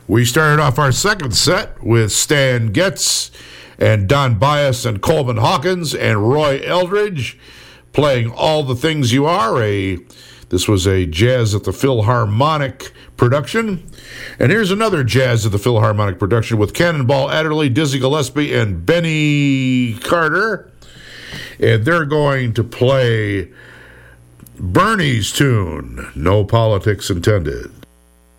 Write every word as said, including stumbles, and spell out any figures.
We started off our second set with Stan Getz and Don Byas and Coleman Hawkins and Roy Eldridge playing All the Things You Are. A This was a Jazz at the Philharmonic production. And here's another Jazz at the Philharmonic production with Cannonball Adderley, Dizzy Gillespie, and Benny Carter. And they're going to play Bernie's tune, No Politics Intended.